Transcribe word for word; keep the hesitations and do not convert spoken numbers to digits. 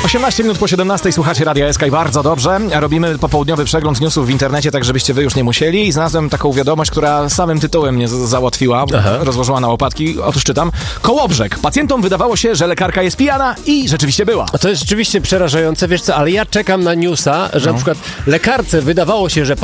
osiemnaście minut po siedemnastej słuchacie Radia S K i bardzo dobrze. Robimy popołudniowy przegląd newsów w internecie, tak żebyście wy już nie musieli. I znalazłem taką wiadomość, która samym tytułem mnie z- załatwiła, Aha. rozłożyła na łopatki. Otóż czytam. Kołobrzeg. Pacjentom wydawało się, że lekarka jest pijana i rzeczywiście była. To jest rzeczywiście przerażające, wiesz co, ale ja czekam na newsa, że No. na przykład lekarce wydawało się, że